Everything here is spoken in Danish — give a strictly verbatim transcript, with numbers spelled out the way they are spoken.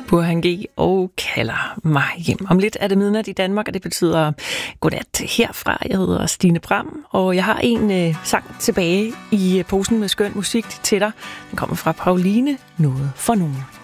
Burhan G. og kalder mig hjem. Om lidt er det midnat i Danmark, og det betyder godnat herfra. Jeg hedder Stine Bram, og jeg har en øh, sang tilbage i posen med skøn musik til dig. Den kommer fra Pauline, Noget for nogen.